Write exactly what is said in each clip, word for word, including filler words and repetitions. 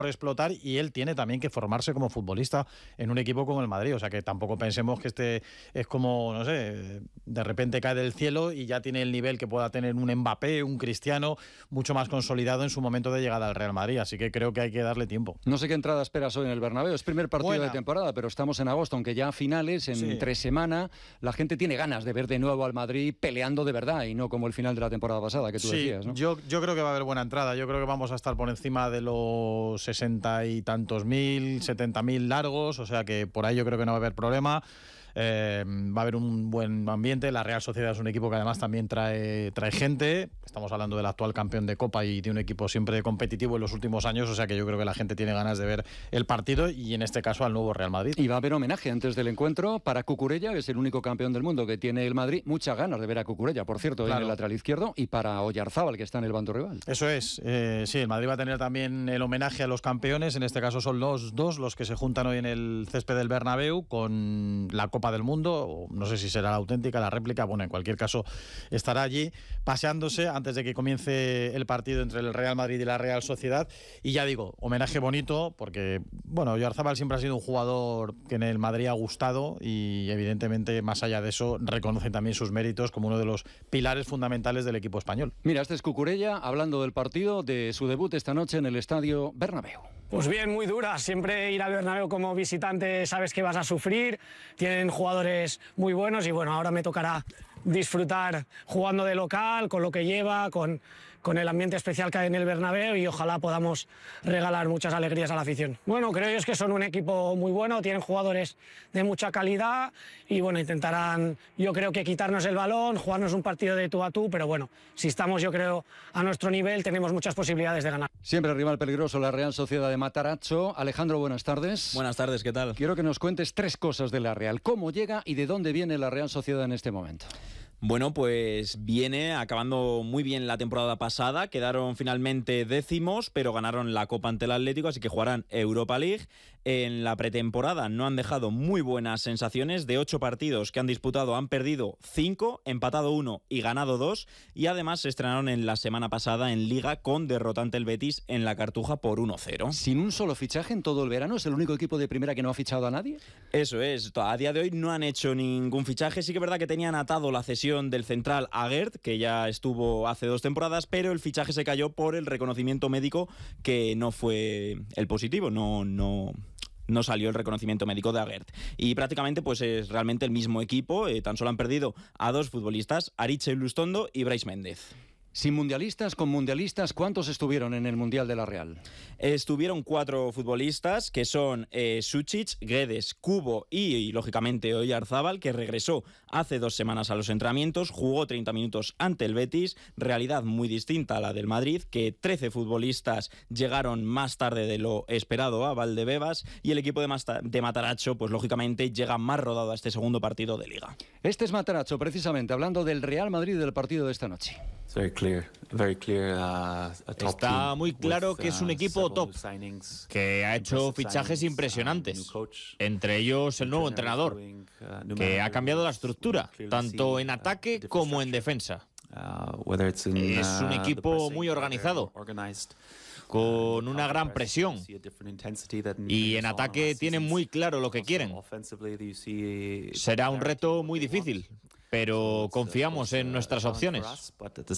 explotar, y él tiene también que formarse como futbolista en un equipo como el Madrid. O sea que tampoco pensemos que este es como, no sé, de repente cae del cielo y ya tiene el nivel que pueda tener un Mbappé, un Cristiano, mucho más consolidado en su momento de llegada al Real Madrid. Así que creo que hay que darle tiempo. No sé qué entrada esperas hoy en el Bernabéu. Es primer partido Buena. de temporada, pero estamos en agosto, aunque ya a finales, en Sí. tres semanas, la gente tiene ganas de ver de nuevo al Madrid peleando de verdad y no como el final de la temporada pasada que tú sí, decías, ¿no? Yo, yo creo que va a haber buena entrada. Yo creo que vamos a estar por encima de los sesenta y tantos mil, setenta mil largos, o sea que por ahí yo creo que no va a haber problema. Eh, va a haber un buen ambiente. La Real Sociedad es un equipo que además también trae, trae gente. Estamos hablando del actual campeón de Copa y de un equipo siempre competitivo en los últimos años, o sea que yo creo que la gente tiene ganas de ver el partido y en este caso al nuevo Real Madrid. Y va a haber homenaje antes del encuentro para Cucurella, que es el único campeón del mundo que tiene el Madrid. Muchas ganas de ver a Cucurella, por cierto, Claro. en el lateral izquierdo, y para Oyarzábal, que está en el bando rival. Eso es, eh, sí, el Madrid va a tener también el homenaje a los campeones. En este caso son los dos los que se juntan hoy en el césped del Bernabéu con la Copa del Mundo. No sé si será la auténtica, la réplica, bueno, en cualquier caso estará allí paseándose antes de que comience el partido entre el Real Madrid y la Real Sociedad. Y ya digo, homenaje bonito porque, bueno, Oyarzábal siempre ha sido un jugador que en el Madrid ha gustado y evidentemente más allá de eso reconoce también sus méritos como uno de los pilares fundamentales del equipo español. Mira, este es Cucurella hablando del partido, de su debut esta noche en el Estadio Bernabéu. Pues bien, muy dura. Siempre ir al Bernabéu como visitante sabes que vas a sufrir. Tienen jugadores muy buenos y bueno, ahora me tocará disfrutar jugando de local, con lo que lleva, con, con el ambiente especial que hay en el Bernabéu y ojalá podamos regalar muchas alegrías a la afición. Bueno, creo ellos que son un equipo muy bueno, tienen jugadores de mucha calidad y bueno, intentarán, yo creo que quitarnos el balón, jugarnos un partido de tú a tú, pero bueno, si estamos yo creo a nuestro nivel tenemos muchas posibilidades de ganar. Siempre rival peligroso la Real Sociedad de Matarazzo. Alejandro, buenas tardes. Buenas tardes, ¿qué tal? Quiero que nos cuentes tres cosas de la Real. ¿Cómo llega y de dónde viene la Real Sociedad en este momento? Bueno, pues viene acabando muy bien la temporada pasada, quedaron finalmente décimos, pero ganaron la Copa ante el Atlético, así que jugarán Europa League. En la pretemporada no han dejado muy buenas sensaciones, de ocho partidos que han disputado han perdido cinco, empatado uno y ganado dos, y además se estrenaron en la semana pasada en Liga con derrota ante el Betis en la Cartuja por uno cero. ¿Sin un solo fichaje en todo el verano? ¿Es el único equipo de primera que no ha fichado a nadie? Eso es, a día de hoy no han hecho ningún fichaje, sí que es verdad que tenían atado la cesión del central Aguerd, que ya estuvo hace dos temporadas, pero el fichaje se cayó por el reconocimiento médico que no fue el positivo, no, no, no salió el reconocimiento médico de Aguerd. Y prácticamente pues es realmente el mismo equipo, eh, tan solo han perdido a dos futbolistas, Aritxe Lustondo y Brais Méndez. Sin mundialistas, con mundialistas, ¿cuántos estuvieron en el Mundial de la Real? Estuvieron cuatro futbolistas, que son eh, Sučić, Guedes, Kubo y, y lógicamente Oyarzábal, que regresó hace dos semanas a los entrenamientos, jugó treinta minutos ante el Betis, realidad muy distinta a la del Madrid, que trece futbolistas llegaron más tarde de lo esperado a Valdebebas, y el equipo de, Masta- de Matarazzo, pues lógicamente llega más rodado a este segundo partido de Liga. Este es Matarazzo, precisamente, hablando del Real Madrid y del partido de esta noche. Está muy claro que es un equipo top, que ha hecho fichajes impresionantes, entre ellos el nuevo entrenador, que ha cambiado la estructura, tanto en ataque como en defensa. Es un equipo muy organizado, con una gran presión, y en ataque tienen muy claro lo que quieren. Será un reto muy difícil, pero confiamos en nuestras opciones.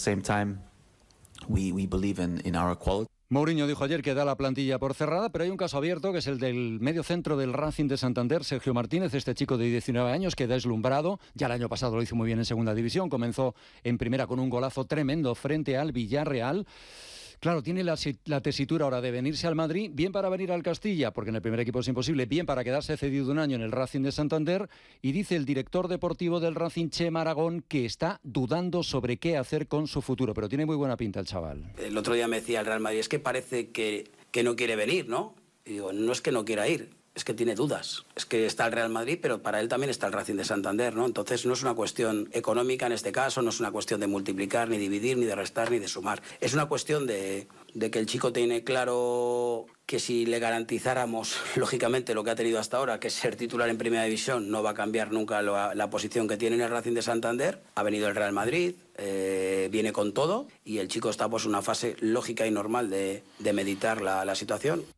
Mourinho dijo ayer que da la plantilla por cerrada, pero hay un caso abierto, que es el del medio centro del Racing de Santander, Sergio Martínez, este chico de diecinueve años que da deslumbrado. Ya el año pasado lo hizo muy bien en segunda división, comenzó en primera con un golazo tremendo frente al Villarreal. Claro, tiene la, la tesitura ahora de venirse al Madrid, bien para venir al Castilla, porque en el primer equipo es imposible, bien para quedarse cedido un año en el Racing de Santander, y dice el director deportivo del Racing, Chema Aragón, que está dudando sobre qué hacer con su futuro, pero tiene muy buena pinta el chaval. El otro día me decía el Real Madrid, es que parece que, que no quiere venir, ¿no? Y digo, no es que no quiera ir, es que tiene dudas. Es que está el Real Madrid, pero para él también está el Racing de Santander, ¿no? Entonces no es una cuestión económica en este caso, no es una cuestión de multiplicar, ni dividir, ni de restar, ni de sumar. Es una cuestión de, de que el chico tiene claro que si le garantizáramos, lógicamente, lo que ha tenido hasta ahora, que es ser titular en Primera División, no va a cambiar nunca la, la posición que tiene en el Racing de Santander. Ha venido el Real Madrid, eh, viene con todo, y el chico está pues en una fase lógica y normal de, de meditar la, la situación.